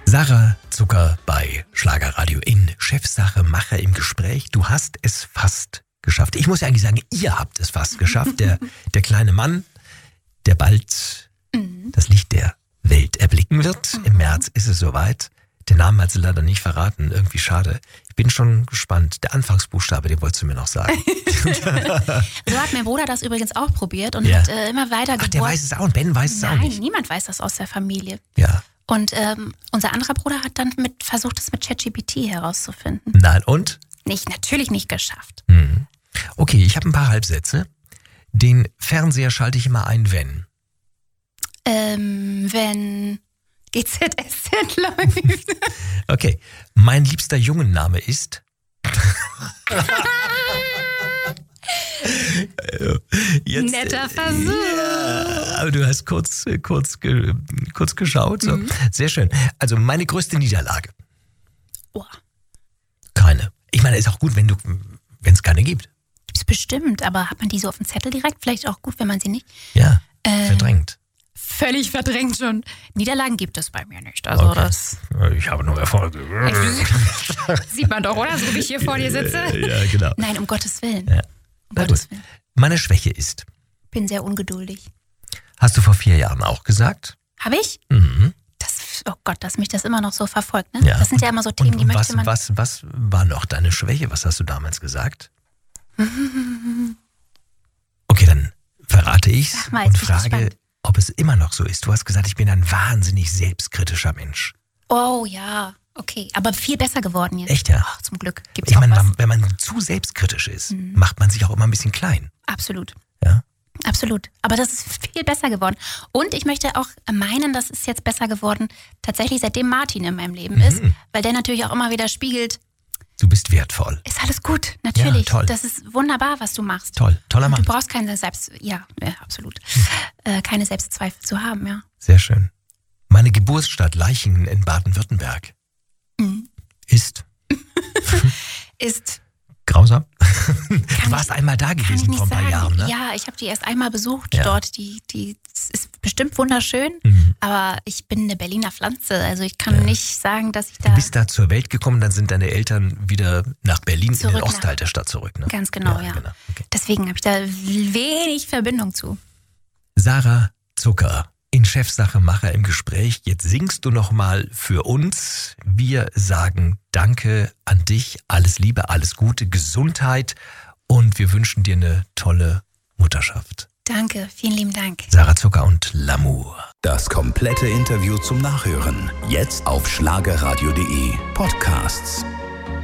Sarah Zucker bei Schlagerradio in Chefsache Macher im Gespräch. Du hast es fast geschafft. Ich muss ja eigentlich sagen, ihr habt es fast geschafft. Der kleine Mann, der bald das Licht der Welt erblicken wird. Im März ist es soweit. Den Namen hat sie leider nicht verraten. Irgendwie schade. Ich bin schon gespannt. Der Anfangsbuchstabe, den wolltest du mir noch sagen. So hat mein Bruder das übrigens auch probiert und hat immer weiter gebohrt. Ach, der weiß es auch und Ben weiß es auch nicht. Nein, niemand weiß das aus der Familie. Ja. Und unser anderer Bruder hat dann versucht, es mit ChatGPT herauszufinden. Nein, und? Natürlich nicht geschafft. Okay, ich habe ein paar Halbsätze. Den Fernseher schalte ich immer ein, wenn? Wenn GZSZ läuft. Okay, mein liebster Jungenname ist? Netter Versuch. Ja, aber du hast kurz geschaut. So. Sehr schön. Also meine größte Niederlage? Oh. Keine. Ich meine, ist auch gut, wenn es keine gibt. Gibt's bestimmt, aber hat man die so auf dem Zettel direkt? Vielleicht auch gut, wenn man sie nicht. Ja, verdrängt. Völlig verdrängt schon. Niederlagen gibt es bei mir nicht. Also das. Ich habe nur Erfolge. Sieht man doch, oder? So wie ich hier vor dir sitze. Ja, genau. Nein, um Gottes Willen. Ja. Um Gottes Willen. Meine Schwäche ist? Bin sehr ungeduldig. Hast du vor 4 Jahren auch gesagt? Habe ich? Mhm. Oh Gott, dass mich das immer noch so verfolgt. Ne? Ja. Das sind ja immer so Themen, die möchte man... Was war noch deine Schwäche? Was hast du damals gesagt? Okay, dann verrate ich's und frage, ob es immer noch so ist. Du hast gesagt, ich bin ein wahnsinnig selbstkritischer Mensch. Oh ja, okay. Aber viel besser geworden jetzt. Echt, ja? Ach, zum Glück. Gibt's auch was. Wenn man zu selbstkritisch ist, macht man sich auch immer ein bisschen klein. Absolut. Ja? Absolut. Aber das ist viel besser geworden. Und ich möchte auch meinen, das ist jetzt besser geworden, tatsächlich seitdem Martin in meinem Leben ist, weil der natürlich auch immer wieder spiegelt, du bist wertvoll. ist alles gut, natürlich. Ja, toll. Das ist wunderbar, was du machst. Toller Mann. Und du brauchst keine absolut. Keine Selbstzweifel zu haben, ja. Sehr schön. Meine Geburtsstadt Leichingen in Baden-Württemberg ist grausam. Du warst einmal da gewesen vor ein paar Jahren, ne? Ja, ich habe die erst einmal besucht dort. Die ist bestimmt wunderschön, aber ich bin eine Berliner Pflanze. Also ich kann nicht sagen, dass ich da... Du bist da zur Welt gekommen, dann sind deine Eltern wieder nach Berlin in den Ostteil der Stadt zurück, ne? Ganz genau, ja. Genau. Okay. Deswegen habe ich da wenig Verbindung zu. Sarah Zucker in Chefsache Macher im Gespräch. Jetzt singst du noch mal für uns. Wir sagen Danke an dich. Alles Liebe, alles Gute, Gesundheit und wir wünschen dir eine tolle Mutterschaft. Danke, vielen lieben Dank. Sarah Zucker und L'Amour. Das komplette Interview zum Nachhören. Jetzt auf schlagerradio.de Podcasts.